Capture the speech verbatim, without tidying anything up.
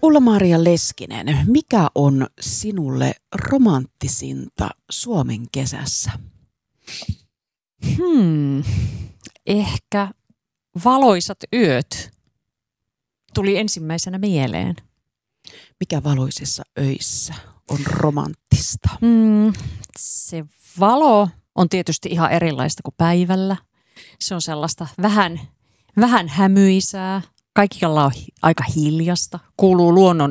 Ulla-Maria Leskinen, mikä on sinulle romanttisinta Suomen kesässä? Hmm, ehkä valoisat yöt tuli ensimmäisenä mieleen. Mikä valoisissa öissä on romanttista? Hmm, se valo on tietysti ihan erilaista kuin päivällä. Se on sellaista vähän, vähän hämyisää. Kaikkialla on aika hiljasta. Kuuluu luonnon